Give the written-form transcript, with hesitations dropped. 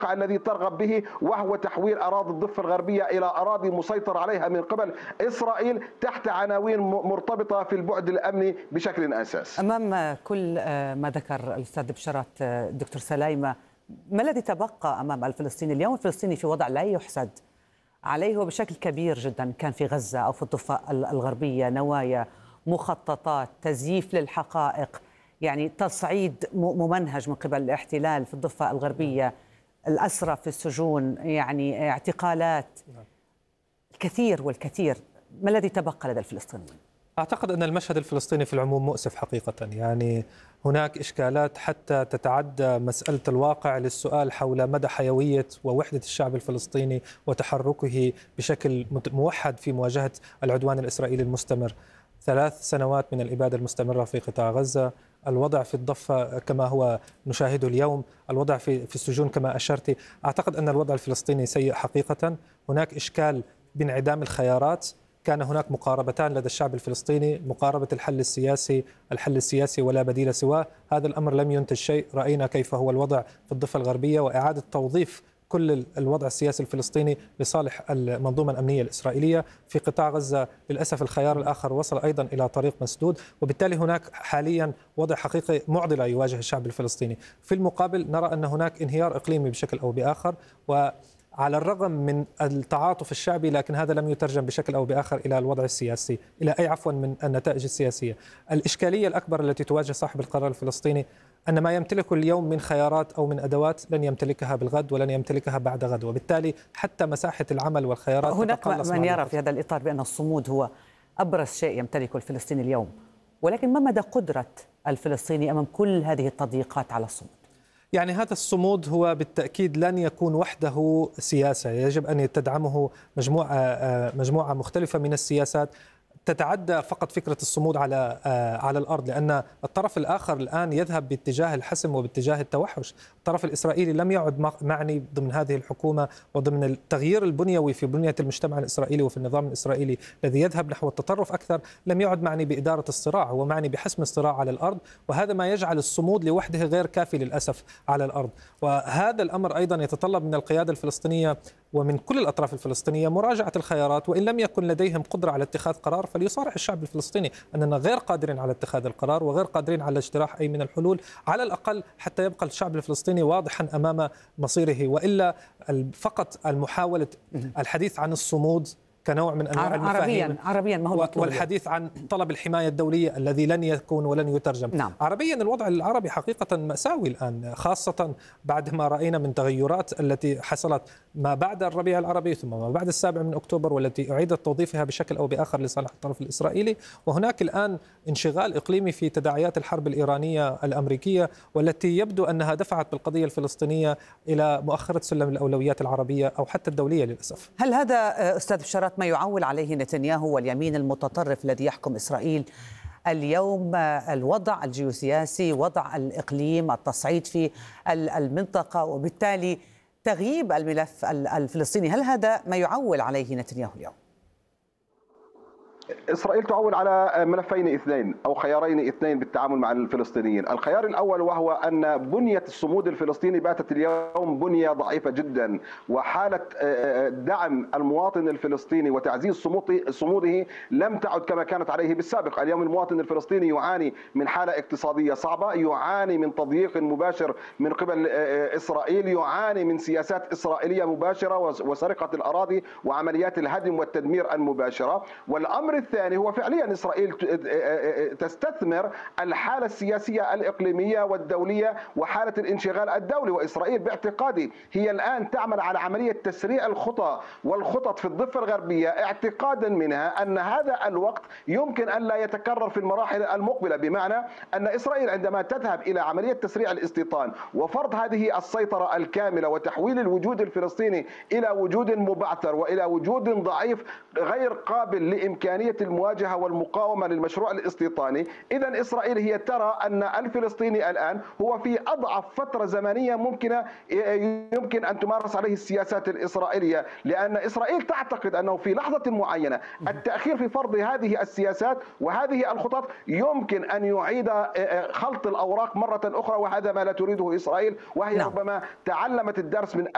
الذي ترغب به، وهو تحويل أراضي الضفة الغربية إلى أراضي مسيطر عليها من قبل إسرائيل تحت عناوين مرتبطة في البعد الأمني بشكل أساسي. أمام كل ما ذكر الأستاذ بشارات دكتور سلايمة، ما الذي تبقى أمام الفلسطيني اليوم؟ الفلسطيني في وضع لا يحسد عليه وبشكل كبير جدا، كان في غزة أو في الضفة الغربية، نوايا، مخططات، تزييف للحقائق، يعني تصعيد ممنهج من قبل الاحتلال في الضفة الغربية، الأسرى في السجون، يعني اعتقالات، الكثير والكثير. ما الذي تبقى لدى الفلسطينيين؟ أعتقد أن المشهد الفلسطيني في العموم مؤسف حقيقة. يعني هناك إشكالات حتى تتعدى مسألة الواقع للسؤال حول مدى حيوية ووحدة الشعب الفلسطيني وتحركه بشكل موحد في مواجهة العدوان الإسرائيلي المستمر. 3 سنوات من الإبادة المستمرة في قطاع غزة، الوضع في الضفة كما هو نشاهده اليوم، الوضع في السجون كما أشرت. أعتقد أن الوضع الفلسطيني سيء حقيقة. هناك إشكال بانعدام الخيارات. كان هناك مقاربتان لدى الشعب الفلسطيني، مقاربة الحل السياسي ولا بديل سواه. هذا الأمر لم ينتج شيء. رأينا كيف هو الوضع في الضفة الغربية وإعادة توظيف كل الوضع السياسي الفلسطيني لصالح المنظومة الأمنية الإسرائيلية. في قطاع غزة للأسف الخيار الآخر وصل أيضا إلى طريق مسدود، وبالتالي هناك حاليا وضع حقيقي معضلة يواجه الشعب الفلسطيني. في المقابل نرى أن هناك انهيار إقليمي بشكل أو بآخر، وعلى الرغم من التعاطف الشعبي لكن هذا لم يترجم بشكل أو بآخر إلى الوضع السياسي، من النتائج السياسية. الإشكالية الأكبر التي تواجه صاحب القرار الفلسطيني أن ما يمتلكه اليوم من خيارات أو من أدوات لن يمتلكها بالغد ولن يمتلكها بعد غد، وبالتالي حتى مساحة العمل والخيارات هناك من يرى في هذا الإطار بأن الصمود هو أبرز شيء يمتلكه الفلسطيني اليوم، ولكن ما مدى قدرة الفلسطيني أمام كل هذه التضييقات على الصمود؟ يعني هذا الصمود هو بالتأكيد لن يكون وحده سياسة، يجب أن تدعمه مجموعة مختلفة من السياسات تتعدى فقط فكرة الصمود على الأرض، لأن الطرف الآخر الآن يذهب باتجاه الحسم وباتجاه التوحش. الطرف الإسرائيلي لم يعد معني ضمن هذه الحكومة وضمن التغيير البنيوي في بنية المجتمع الإسرائيلي وفي النظام الإسرائيلي الذي يذهب نحو التطرف أكثر. لم يعد معني بإدارة الصراع، هو معني بحسم الصراع على الأرض، وهذا ما يجعل الصمود لوحده غير كافي للأسف على الأرض. وهذا الأمر أيضا يتطلب من القيادة الفلسطينية ومن كل الأطراف الفلسطينية مراجعة الخيارات، وإن لم يكن لديهم قدرة على اتخاذ قرار فليصارح الشعب الفلسطيني أننا غير قادرين على اتخاذ القرار وغير قادرين على اجتراح أي من الحلول، على الأقل حتى يبقى الشعب الفلسطيني واضحا أمام مصيره. وإلا فقط المحاولة الحديث عن الصمود كنوع من أنواع المفاهيم عربيا ما هو والحديث عن طلب الحماية الدولية الذي لن يكون ولن يترجم. نعم. عربيا الوضع العربي حقيقة مأساوي الآن، خاصة بعد ما رأينا من تغيرات التي حصلت ما بعد الربيع العربي ثم ما بعد 7 أكتوبر، والتي أعيدت توظيفها بشكل أو بآخر لصالح الطرف الإسرائيلي. وهناك الآن انشغال إقليمي في تداعيات الحرب الإيرانية الأمريكية، والتي يبدو أنها دفعت بالقضية الفلسطينية إلى مؤخرة سلم الأولويات العربية أو حتى الدولية للأسف. هل هذا أستاذ بشارات ما يعول عليه نتنياهو واليمين المتطرف الذي يحكم إسرائيل اليوم؟ الوضع الجيوسياسي، وضع الإقليم، التصعيد في المنطقة، وبالتالي تغييب الملف الفلسطيني، هل هذا ما يعول عليه نتنياهو اليوم؟ إسرائيل تعول على ملفين اثنين أو خيارين اثنين بالتعامل مع الفلسطينيين. الخيار الأول وهو أن بنية الصمود الفلسطيني باتت اليوم بنية ضعيفة جدا، وحالة دعم المواطن الفلسطيني وتعزيز صموده لم تعد كما كانت عليه بالسابق. اليوم المواطن الفلسطيني يعاني من حالة اقتصادية صعبة، يعاني من تضييق مباشر من قبل إسرائيل، يعاني من سياسات إسرائيلية مباشرة وسرقة الأراضي وعمليات الهدم والتدمير المباشرة. والأمر الثاني هو فعليا إسرائيل تستثمر الحالة السياسية الإقليمية والدولية وحالة الانشغال الدولي. وإسرائيل باعتقادي هي الآن تعمل على عملية تسريع والخطط في الضفة الغربية، اعتقادا منها أن هذا الوقت يمكن أن لا يتكرر في المراحل المقبلة، بمعنى أن إسرائيل عندما تذهب إلى عملية تسريع الاستيطان وفرض هذه السيطرة الكاملة وتحويل الوجود الفلسطيني إلى وجود مبعثر وإلى وجود ضعيف غير قابل لإمكانية المواجهة والمقاومة للمشروع الاستيطاني، إذا إسرائيل هي ترى أن الفلسطيني الآن هو في أضعف فترة زمنية يمكن أن تمارس عليه السياسات الإسرائيلية، لأن إسرائيل تعتقد أنه في لحظة معينة التأخير في فرض هذه السياسات وهذه الخطط يمكن أن يعيد خلط الأوراق مرة أخرى، وهذا ما لا تريده إسرائيل، وهي ربما تعلمت الدرس من